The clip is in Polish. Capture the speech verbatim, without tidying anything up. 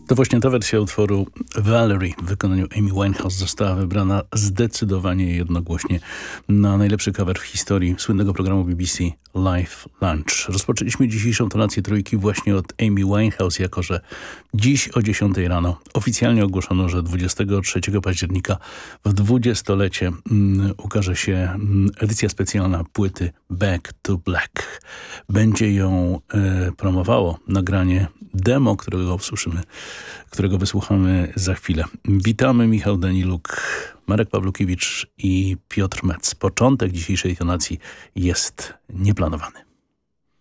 To właśnie ta wersja utworu Valerie w wykonaniu Amy Winehouse została wybrana zdecydowanie jednogłośnie na najlepszy cover w historii słynnego programu B B C Live Lunch. Rozpoczęliśmy dzisiejszą tonację trójki właśnie od Amy Winehouse, jako że dziś o dziesiątej rano oficjalnie ogłoszono, że dwudziestego trzeciego października w dwudziestolecie mm, ukaże się mm, edycja specjalna płyty Back to Black. Będzie ją e, promowało nagranie demo, którego usłyszymy, którego wysłuchamy za chwilę. Witamy, Michał Daniluk, Marek Pawlukiewicz i Piotr Metz. Początek dzisiejszej tonacji jest nieplanowany.